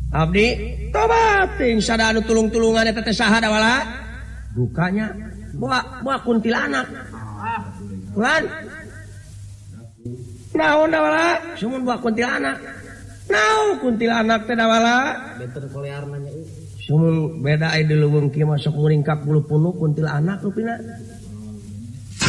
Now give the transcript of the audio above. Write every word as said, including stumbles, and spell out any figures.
Abdi tobat ting sada anu tulung-tulungan eta teh saha da wala dukanya bawa bawa kuntilanak kan naon da wala sumun bawa kuntilanak naon kuntilanak teh da wala beter kolearna nya sumun beda aya di leuweung kieu masuk muringkap bulu punu kuntilanak rupina